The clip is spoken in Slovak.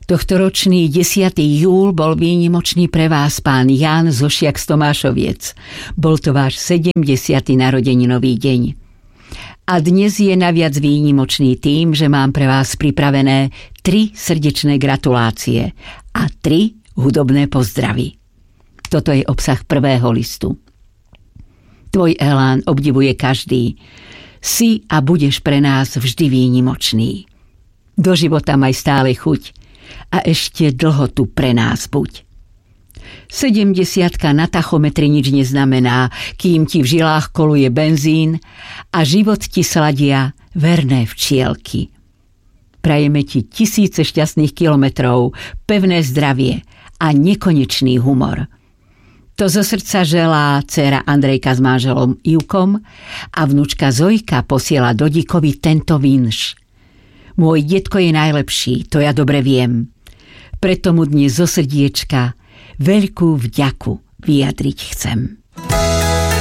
Tohtoročný 10. júl bol výnimočný pre vás, pán Ján Zošiak z Tomášoviec. Bol to váš 70. narodeninový deň. A dnes je naviac výnimočný tým, že mám pre vás pripravené 3 srdečné gratulácie a 3 hudobné pozdravy. Toto je obsah prvého listu. Tvoj elán obdivuje každý. Si a budeš pre nás vždy výnimočný. Do života maj stále chuť a ešte dlho tu pre nás buď. 70-ka na tachometri nič neznamená, kým ti v žilách koluje benzín a život ti sladia verné včielky. Prajeme ti tisíce šťastných kilometrov, pevné zdravie a nekonečný humor. To zo srdca želá dcéra Andrejka s manželom Ivkom a vnučka Zojka posiela Dodikovi tento vinš. Môj detko je najlepší, to ja dobre viem. Preto mu dnes zo srdiečka veľkú vďaku vyjadriť chcem.